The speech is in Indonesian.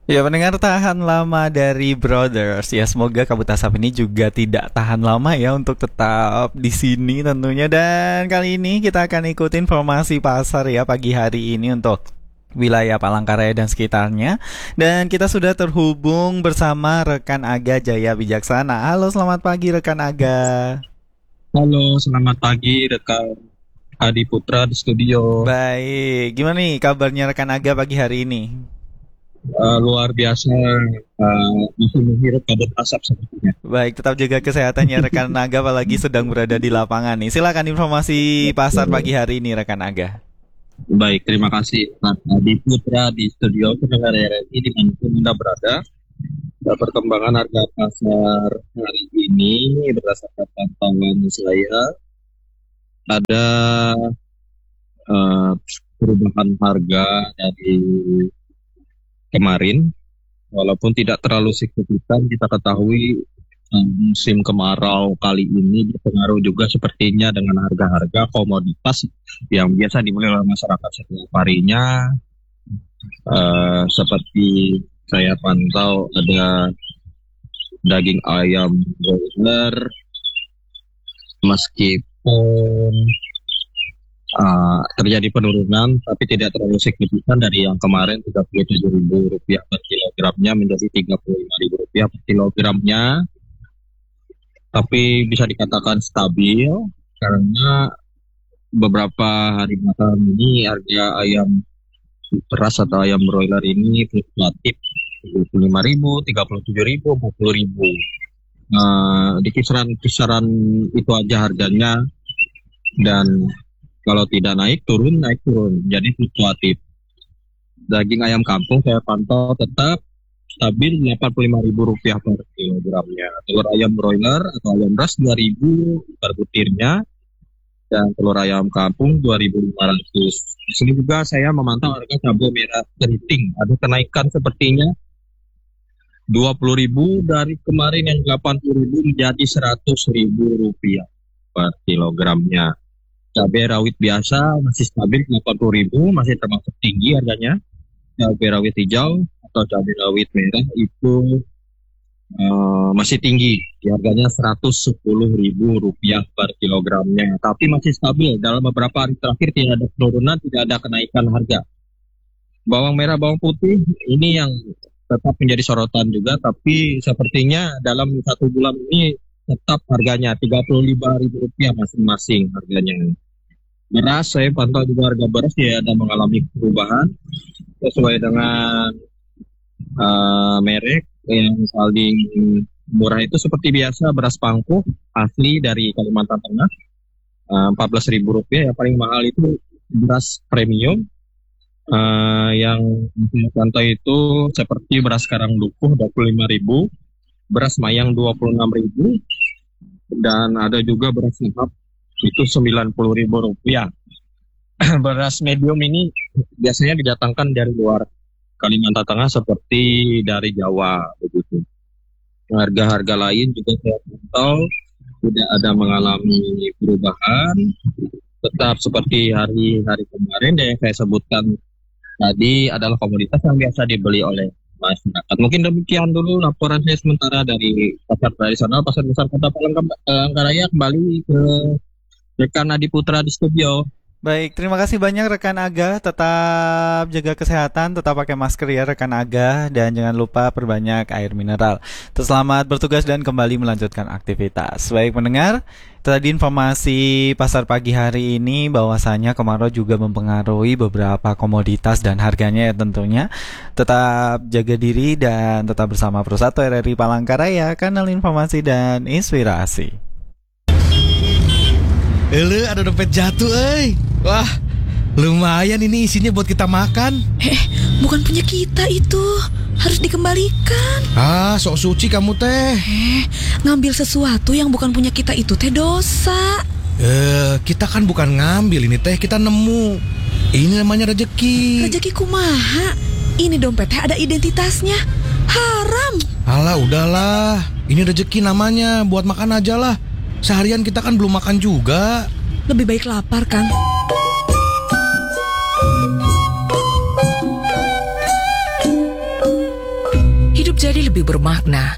Ya pendengar tahan lama dari Brothers. Ya semoga Kabut Asap ini juga tidak tahan lama ya untuk tetap di sini tentunya. Dan kali ini kita akan ikutin informasi pasar ya pagi hari ini untuk wilayah Palangkaraya dan sekitarnya. Dan kita sudah terhubung bersama rekan Aga Jaya Wijaksana. Halo, selamat pagi rekan Aga. Halo, selamat pagi rekan Adi Putra di studio. Baik, gimana nih kabarnya rekan Aga pagi hari ini? Luar biasa, masih menghirup kabut asap sepertinya. Baik, tetap jaga kesehatan ya rekan Naga apalagi sedang berada di lapangan nih. Silakan informasi pasar pagi hari ini rekan Naga. Baik, terima kasih Pak Adi Putra di studio pendengar RRI dimanapun Anda berada. Perkembangan harga pasar hari ini berdasarkan pantauan saya ada perubahan harga dari kemarin, walaupun tidak terlalu signifikan. Kita ketahui musim kemarau kali ini berpengaruh juga sepertinya dengan harga-harga komoditas yang biasa dibeli oleh masyarakat setiap harinya. Seperti saya pantau ada daging ayam broiler, meskipun terjadi penurunan tapi tidak terlalu signifikan dari yang kemarin Rp37.000 per kilogramnya menjadi Rp35.000 per kilogramnya, tapi bisa dikatakan stabil karena beberapa hari belakangan ini harga ayam beras atau ayam broiler ini fluktuatif Rp25.000, Rp37.000, Rp40.000. Di kisaran itu aja harganya, dan kalau tidak naik turun, jadi fluktuatif. Daging ayam kampung saya pantau tetap stabil Rp85.000 per kilogramnya. Telur ayam broiler atau ayam ras Rp2.000 per butirnya, dan telur ayam kampung Rp2.500. Di sini juga saya memantau harga cabai merah keriting. Ada kenaikan sepertinya Rp20.000 dari kemarin yang Rp80.000 menjadi Rp100.000 per kilogramnya. Cabai rawit biasa masih stabil Rp80.000, masih termasuk tinggi harganya. Cabai rawit hijau atau cabai rawit merah itu masih tinggi, harganya Rp110.000 per kilogramnya, tapi masih stabil. Dalam beberapa hari terakhir tidak ada penurunan, tidak ada kenaikan harga. Bawang merah, bawang putih ini yang tetap menjadi sorotan juga, tapi sepertinya dalam satu bulan ini tetap harganya Rp35.000 masing-masing harganya. Beras saya pantau juga harga beras ya ada mengalami perubahan sesuai dengan merek. Yang paling murah itu seperti biasa beras pangkuh asli dari Kalimantan Tengah, Rp14.000. Yang paling mahal itu beras premium. Yang saya pantau itu seperti beras karang dukuh Rp25.000, beras mayang Rp26.000, dan ada juga beras sehap itu Rp90.000. Beras medium ini biasanya didatangkan dari luar Kalimantan Tengah seperti dari Jawa begitu. Harga-harga lain juga saya pantau tidak ada mengalami perubahan, tetap seperti hari-hari kemarin. Dan yang saya sebutkan tadi adalah komoditas yang biasa dibeli oleh masyarakat. Mungkin demikian dulu laporan saya sementara dari pasar tradisional Pasar Besar Kota Palangkaraya. Kembali ke rekan Adi Putra di studio. Baik, terima kasih banyak rekan Aga. Tetap jaga kesehatan, tetap pakai masker ya rekan Aga, dan jangan lupa perbanyak air mineral. Selamat bertugas dan kembali melanjutkan aktivitas. Baik pendengar, tadi informasi pasar pagi hari ini bahwasanya kemarau juga mempengaruhi beberapa komoditas dan harganya ya tentunya. Tetap jaga diri dan tetap bersama Pro1 RRI Palangkaraya, kanal informasi dan inspirasi. Ada dompet jatuh, Wah, lumayan ini isinya buat kita makan. Bukan punya kita itu, harus dikembalikan. Sok suci kamu teh. Ngambil sesuatu yang bukan punya kita itu teh dosa. Kita kan bukan ngambil ini teh, kita nemu. Ini namanya rezeki. Rezeki kumaha? Ini dompetnya ada identitasnya. Haram. Alah, udahlah. Ini rezeki namanya, buat makan aja lah. Seharian kita kan belum makan juga. Lebih baik lapar, Kang. hidup jadi lebih bermakna